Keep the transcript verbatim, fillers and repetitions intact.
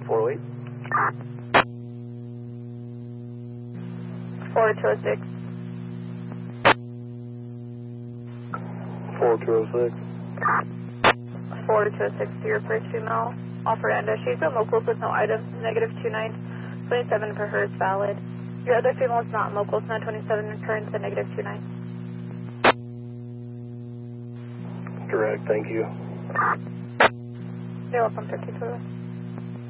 four oh eight. four two oh six. four two oh six. four two oh six to your first female. Operanda. She's been locals with no items. Negative two nine. twenty-seven for her is valid. Your other female is not in locals. nine twenty-seven returns to negative two nine. Correct, thank you. You're welcome, fifty-two.